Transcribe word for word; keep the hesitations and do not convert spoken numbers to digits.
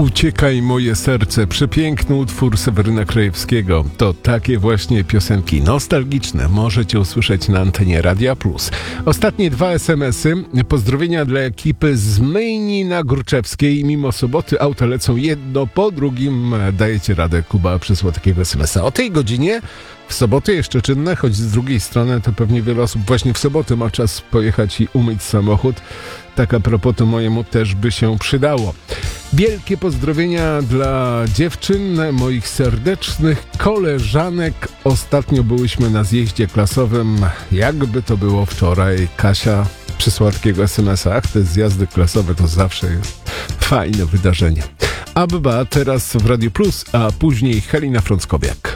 Uciekaj moje serce, przepiękny utwór Seweryna Krajewskiego. To takie właśnie piosenki nostalgiczne możecie usłyszeć na antenie Radia Plus. Ostatnie dwa es em esy. Pozdrowienia dla ekipy z Myjni na Gruczewskiej. Mimo soboty auta lecą jedno po drugim. Dajecie radę, Kuba przysłał takiego es em esa. O tej godzinie w sobotę jeszcze czynne, choć z drugiej strony to pewnie wiele osób właśnie w sobotę ma czas pojechać i umyć samochód. Tak a propos, to mojemu też by się przydało. Wielkie pozdrowienia dla dziewczyn, moich serdecznych koleżanek. Ostatnio byłyśmy na zjeździe klasowym, jakby to było wczoraj. Kasia przysłała takiego es em esa. Ach, te zjazdy klasowe to zawsze jest fajne wydarzenie. Abba teraz w Radiu Plus, a później Halina Frąckowiak.